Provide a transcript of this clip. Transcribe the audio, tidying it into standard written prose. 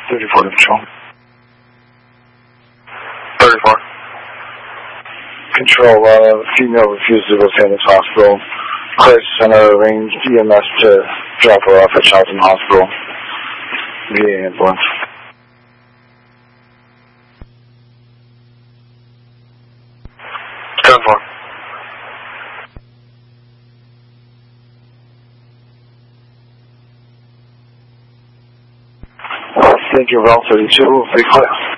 34 to Patrol. 34. Control, female refused to go to St. Luke's Hospital. Crisis Center arranged EMS to drop her off at Charlton Hospital via ambulance. Gun 4. Thank you, Val 32. Be clear.